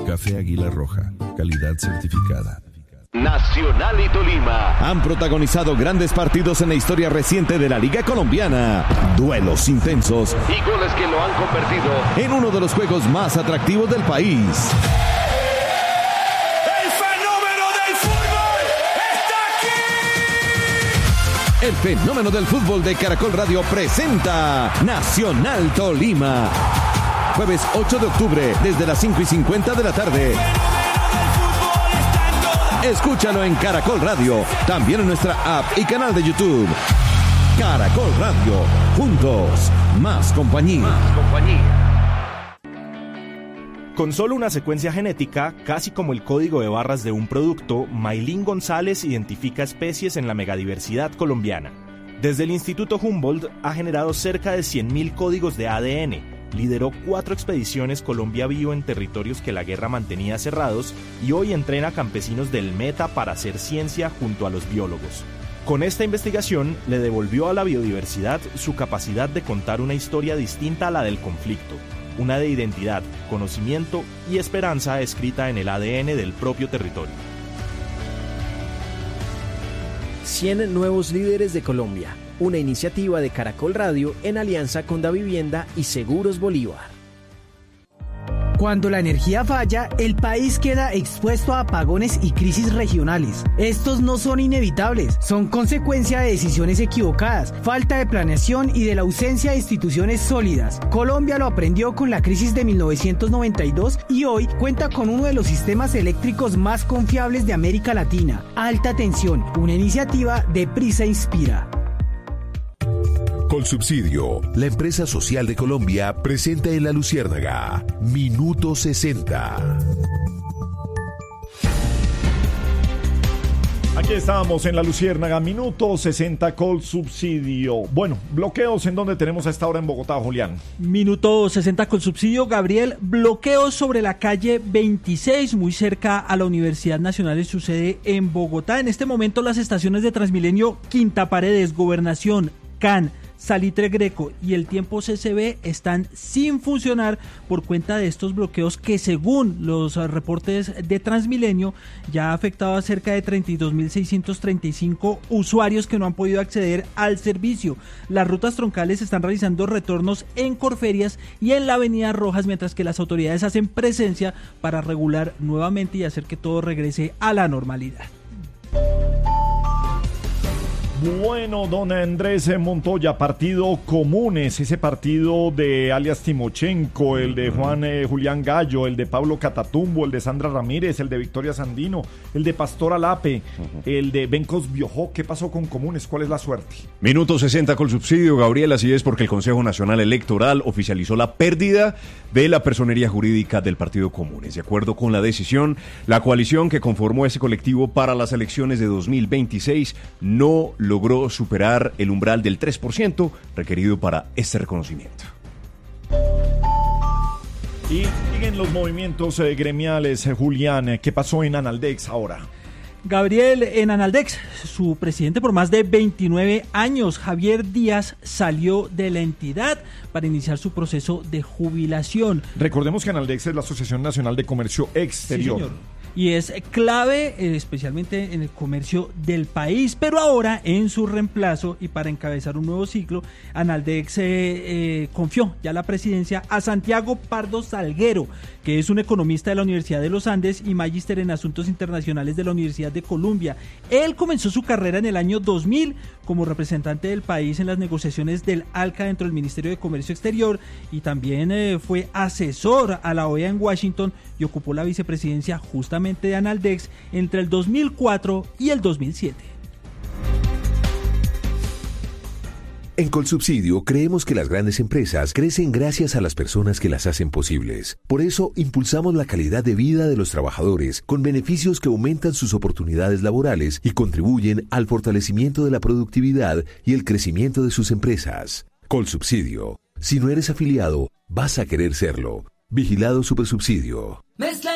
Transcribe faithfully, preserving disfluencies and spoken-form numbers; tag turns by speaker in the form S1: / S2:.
S1: Café Águila Roja, calidad certificada.
S2: Nacional y Tolima
S3: han protagonizado grandes partidos en la historia reciente de la Liga Colombiana. Duelos intensos
S2: y goles que lo han convertido
S3: en uno de los juegos más atractivos del país.
S4: ¡El fenómeno del fútbol está aquí!
S3: El fenómeno del fútbol de Caracol Radio presenta Nacional Tolima. Jueves ocho de octubre, desde las cinco y cincuenta de la tarde. Escúchalo en Caracol Radio, también en nuestra app y canal de YouTube. Caracol Radio, juntos, más compañía.
S2: Más compañía.
S5: Con solo una secuencia genética, casi como el código de barras de un producto, Maylin González identifica especies en la megadiversidad colombiana. Desde el Instituto Humboldt ha generado cerca de cien mil códigos de A D N. Lideró cuatro expediciones Colombia Vivo en territorios que la guerra mantenía cerrados y hoy entrena campesinos del Meta para hacer ciencia junto a los biólogos. Con esta investigación le devolvió a la biodiversidad su capacidad de contar una historia distinta a la del conflicto, una de identidad, conocimiento y esperanza escrita en el A D N del propio territorio.
S6: cien nuevos líderes de Colombia. Una iniciativa de Caracol Radio en alianza con Davivienda y Seguros Bolívar.
S7: Cuando la energía falla, el país queda expuesto a apagones y crisis regionales. Estos no son inevitables, son consecuencia de decisiones equivocadas, falta de planeación y de la ausencia de instituciones sólidas. Colombia lo aprendió con la crisis de mil novecientos noventa y dos y hoy cuenta con uno de los sistemas eléctricos más confiables de América Latina. Alta Tensión, una iniciativa de Prisa Inspira.
S8: Colsubsidio, la empresa social de Colombia, presenta en La Luciérnaga Minuto sesenta.
S9: Aquí estábamos en La Luciérnaga, Minuto sesenta, Colsubsidio. Bueno, bloqueos en donde tenemos a esta hora en Bogotá, Julián.
S10: Minuto sesenta Colsubsidio, Gabriel. Bloqueos sobre la calle veintiséis, muy cerca a la Universidad Nacional de su sede en Bogotá. En este momento las estaciones de Transmilenio Quinta Paredes, Gobernación, C A N, Salitre Greco y el Tiempo C C B están sin funcionar por cuenta de estos bloqueos que, según los reportes de Transmilenio, ya ha afectado a cerca de treinta y dos mil seiscientos treinta y cinco usuarios que no han podido acceder al servicio. Las rutas troncales están realizando retornos en Corferias y en la Avenida Rojas, mientras que las autoridades hacen presencia para regular nuevamente y hacer que todo regrese a la normalidad.
S9: Bueno, don Andrés Montoya, partido Comunes, ese partido de alias Timochenko, el de Juan eh, Julián Gallo, el de Pablo Catatumbo, el de Sandra Ramírez, el de Victoria Sandino, el de Pastor Alape, uh-huh. el de Bencos Biojó. ¿Qué pasó con Comunes? ¿Cuál es la suerte?
S11: Minuto sesenta Colsubsidio, Gabriel, así es, porque el Consejo Nacional Electoral oficializó la pérdida de la personería jurídica del partido Comunes. De acuerdo con la decisión, la coalición que conformó ese colectivo para las elecciones de dos mil veintiséis no logró superar el umbral del tres por ciento requerido para este reconocimiento.
S9: Y siguen los movimientos eh, gremiales, eh, Julián. ¿Qué pasó en Analdex ahora?
S10: Gabriel, en Analdex, su presidente por más de veintinueve años, Javier Díaz, salió de la entidad para iniciar su proceso de jubilación.
S9: Recordemos que Analdex es la Asociación Nacional de Comercio Exterior.
S10: Sí, señor. Y es clave, eh, especialmente en el comercio del país, pero ahora en su reemplazo y para encabezar un nuevo ciclo, Analdex eh, eh, confió ya la presidencia a Santiago Pardo Salguero, que es un economista de la Universidad de los Andes y magíster en Asuntos Internacionales de la Universidad de Columbia. Él comenzó su carrera en el año dos mil como representante del país en las negociaciones del ALCA dentro del Ministerio de Comercio Exterior y también eh, fue asesor a la O E A en Washington y ocupó la vicepresidencia justamente de Analdex entre el dos mil cuatro y el dos mil siete.
S8: En Colsubsidio creemos que las grandes empresas crecen gracias a las personas que las hacen posibles. Por eso impulsamos la calidad de vida de los trabajadores con beneficios que aumentan sus oportunidades laborales y contribuyen al fortalecimiento de la productividad y el crecimiento de sus empresas. Colsubsidio. Si no eres afiliado, vas a querer serlo. Vigilado Supersubsidio.